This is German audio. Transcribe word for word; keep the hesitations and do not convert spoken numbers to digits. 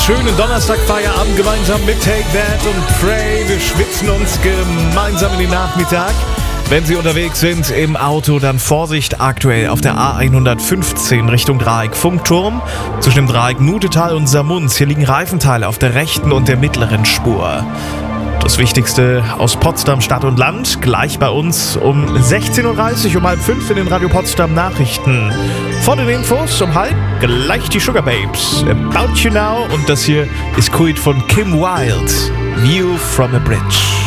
schönen Donnerstag-Feierabend gemeinsam mit Take That und Pray. Wir schwitzen uns gemeinsam in den Nachmittag. Wenn Sie unterwegs sind im Auto, dann Vorsicht aktuell auf der A hundertfünfzehn Richtung Dreieck Funkturm. Zwischen dem Dreieck Nutetal und Samunz. Hier liegen Reifenteile auf der rechten und der mittleren Spur. Das Wichtigste aus Potsdam, Stadt und Land, gleich bei uns um sechzehn Uhr dreißig, um halb fünf in den Radio Potsdam Nachrichten. Vor den Infos um halb gleich die Sugar Babes. About You Now, und das hier ist Quid von Kim Wilde. View from a Bridge.